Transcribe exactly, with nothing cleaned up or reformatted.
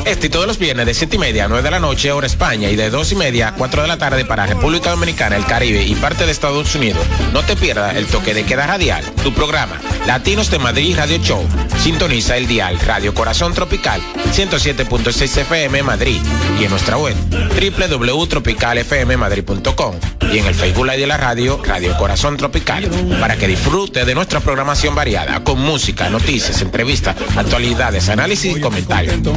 Este y todos los viernes de siete y media a nueve de la noche, hora España, y de dos y media a cuatro de la tarde para República Dominicana, el Caribe y parte de Estados Unidos. No te pierdas el toque de queda radial, tu programa, Latinos de Madrid Radio Show. Sintoniza el dial Radio Corazón Tropical, ciento siete punto seis F M Madrid, y en nuestra web, doble u doble u doble u punto tropical f m madrid punto com, y en el Facebook Live de la radio, Radio Corazón Tropical, para que disfrute de nuestra programación variada, con música, noticias, entrevistas, actualidades, análisis y comentarios.